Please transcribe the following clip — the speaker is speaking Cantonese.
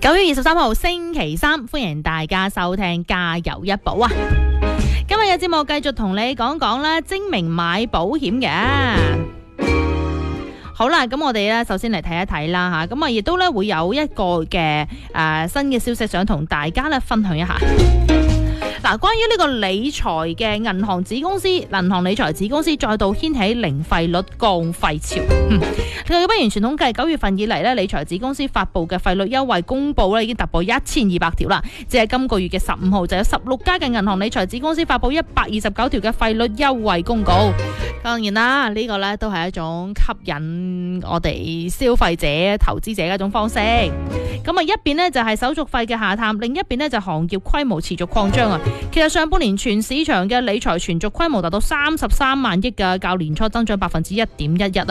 9月23號星期三，歡迎大家收聽加油一寶啊！今日嘅節目繼續同你講講啦，精明買保險嘅。好啦，咁我哋咧首先嚟睇一睇啦吓，咁啊亦都咧會有一個嘅新嘅消息想同大家咧分享一下。嗱，關於呢個理財嘅銀行子公司，銀行理財子公司再度掀起零費率降費潮。據不完全統計，9月份以嚟咧，理財子公司發布嘅費率優惠公布咧已經突破1200條啦。只係今個月嘅15號就有16家嘅銀行理財子公司發布129條嘅費率優惠公告。當然啦，呢個咧都係一種吸引我哋消費者、投資者嘅一種方式。咁啊，一邊呢就係手續費嘅下探，另一邊呢就行業規模持續擴張啊。其實上半年全市場嘅理財存續規模達到33萬億嘅，較年初增長1.11%。